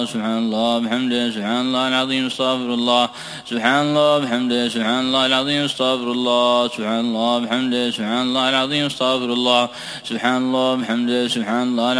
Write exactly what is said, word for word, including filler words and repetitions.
سبحان الله بحمده سبحان الله العظيم استغفر الله سبحان الله بحمده سبحان الله العظيم استغفر الله سبحان الله بحمده سبحان الله العظيم استغفر الله سبحان الله بحمده سبحان الله